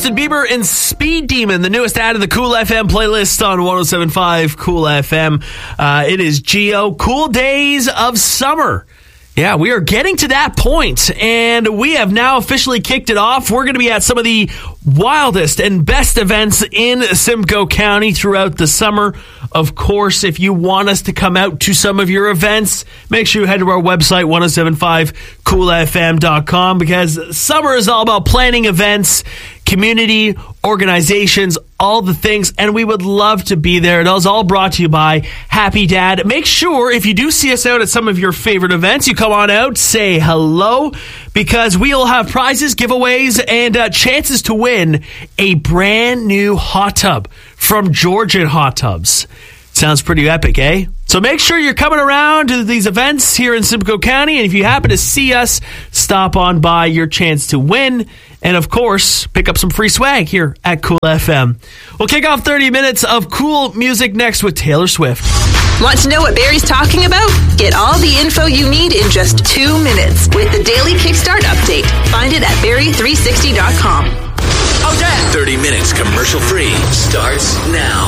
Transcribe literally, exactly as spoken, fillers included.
Justin Bieber and Speed Demon, the newest ad of the Cool F M playlist on one oh seven point five Cool F M. Uh, it is Geo. Cool Days of Summer. Yeah, we are getting to that point, and we have now officially kicked it off. We're going to be at some of the wildest and best events in Simcoe County throughout the summer. Of course, if you want us to come out to some of your events, make sure you head to our website, ten seventy-five cool f m dot com, because summer is all about planning events, community, organizations, all the things, and we would love to be there. It is all brought to you by Happy Dad. Make sure if you do see us out at some of your favorite events, you come on out, say hello, because we'll have prizes, giveaways, and uh, chances to win a brand new hot tub from Georgian Hot Tubs. Sounds pretty epic, eh? So make sure you're coming around to these events here in Simcoe County, and if you happen to see us, stop on by, your chance to win, and of course, pick up some free swag here at Cool F M. We'll kick off thirty minutes of cool music next with Taylor Swift. Want to know what Barry's talking about? Get all the info you need in just two minutes with the Daily Kickstart Update. Find it at barry three sixty dot com. thirty minutes commercial free starts now.